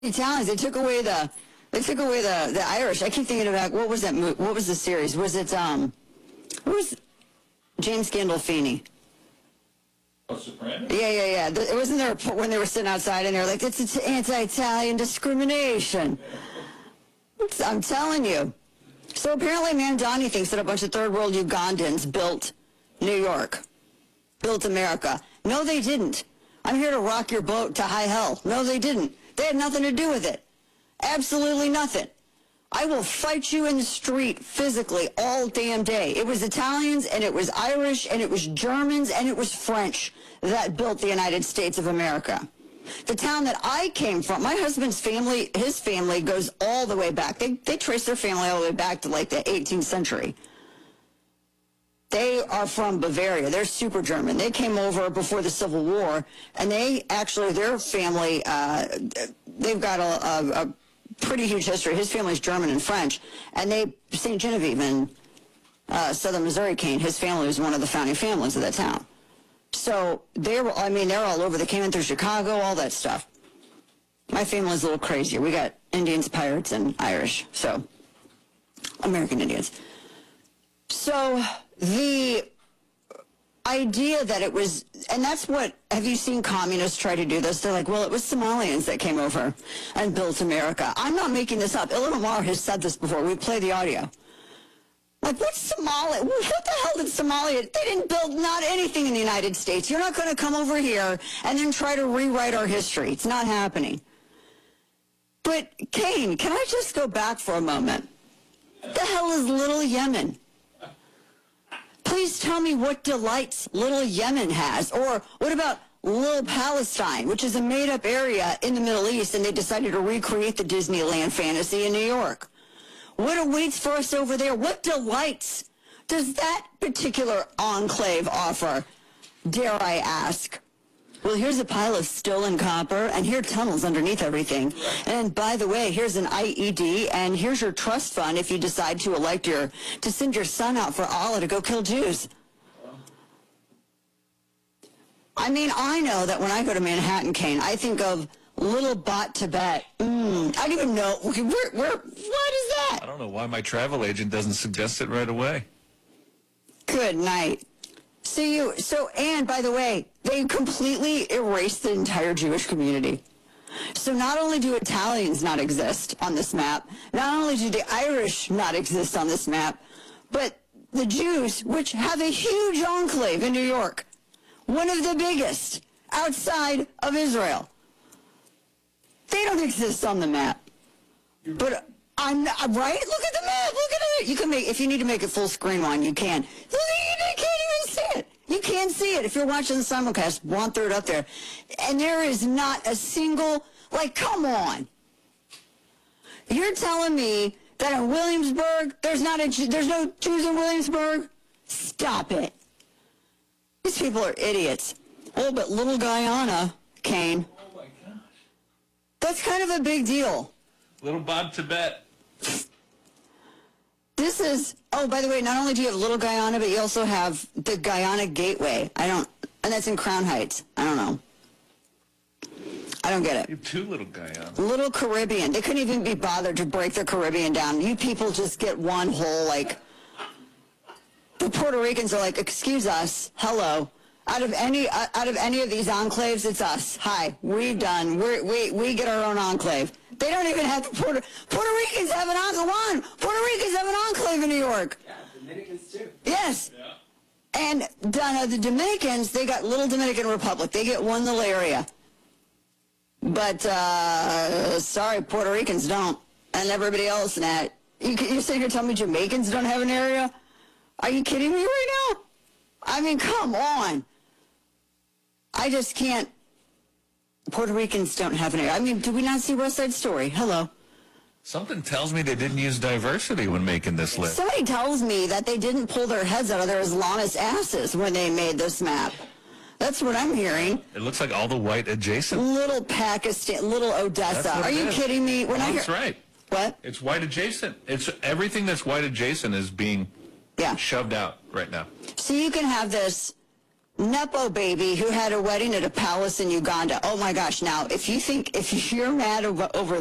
Italians. They took away the Irish. I keep thinking about what was that movie? What was the series? Was it who was James Gandolfini? Oh, Soprano? Yeah. It wasn't there when they were sitting outside and they were like, "It's anti-Italian discrimination." I'm telling you. So apparently, Mandani thinks that a bunch of third world Ugandans built New York, built America. No, they didn't. I'm here to rock your boat to high hell. No, they didn't. They had nothing to do with it. Absolutely nothing. I will fight you in the street physically all damn day. It was Italians, and it was Irish, and it was Germans, and it was French that built the United States of America. The town that I came from, my husband's family, his family goes all the way back. They trace their family all the way back to like the 18th century. They are from Bavaria. They're super German. They came over before the Civil War, and they actually, their family, they've got a pretty huge history. His family's German and French, and St. Genevieve in southern Missouri, Kane, his family was one of the founding families of that town. So they're all over. They came in through Chicago, all that stuff. My family's a little crazier. We got Indians, pirates, and Irish, so American Indians. So the idea that it was, and that's what, have you seen communists try to do this? They're like, well, it was Somalians that came over and built America. I'm not making this up. Ilhan Omar has said this before. We play the audio. Like, what's Somalia? What the hell did Somalia? They didn't build not anything in the United States. You're not going to come over here and then try to rewrite our history. It's not happening. But, Kane, can I just go back for a moment? What the hell is Little Yemen? Please tell me what delights Little Yemen has. Or what about Little Palestine, which is a made-up area in the Middle East, and they decided to recreate the Disneyland fantasy in New York. What awaits for us over there? What delights does that particular enclave offer, dare I ask? Well, here's a pile of stolen copper, and here are tunnels underneath everything. And by the way, here's an IED, and here's your trust fund if you decide to send your son out for Allah to go kill Jews. I mean, I know that when I go to Manhattan, Kane, I think of Little Bot Tibet. I don't even know. What is that? I don't know why my travel agent doesn't suggest it right away. Good night. And by the way, they completely erased the entire Jewish community. So not only do Italians not exist on this map, not only do the Irish not exist on this map, but the Jews, which have a huge enclave in New York, one of the biggest outside of Israel, they don't exist on the map. But I'm not, right? Look at the map. Look at it. You can if you need to make it full screen one, you can. You can't even see it. You can't see it. If you're watching the simulcast, one third up there. And there is not a single, come on. You're telling me that in Williamsburg, there's no Jews in Williamsburg? Stop it. These people are idiots. Oh, but Little Guyana, Kane. Oh, my gosh. That's kind of a big deal. Little Bob Tibet. This is, by the way, not only do you have Little Guyana, but you also have the Guyana Gateway. And that's in Crown Heights. I don't know. I don't get it. You have two Little Guyana. Little Caribbean. They couldn't even be bothered to break the Caribbean down. You people just get one whole, the Puerto Ricans are like, excuse us, hello. Out of any of these enclaves, it's us. Hi, we're done. We get our own enclave. They don't even have Puerto Ricans have an enclave. Puerto Ricans have an enclave in New York. Yeah, Dominicans too. Yes. Yeah. And the Dominicans, they got Little Dominican Republic. They get one little area. But sorry, Puerto Ricans don't, and everybody else in that. You're sitting here telling me Jamaicans don't have an area? Are you kidding me right now? I mean, come on. I just can't. Puerto Ricans don't have an area. I mean, did we not see West Side Story? Hello. Something tells me they didn't use diversity when making this list. Somebody tells me that they didn't pull their heads out of their Islamist asses when they made this map. That's what I'm hearing. It looks like all the white adjacent. Little Pakistan, little Odessa. Are you kidding me? That's right. What? It's white adjacent. It's everything that's white adjacent is being shoved out right now. So you can have this Nepo baby who had a wedding at a palace in Uganda. Oh my gosh! Now, if you're mad over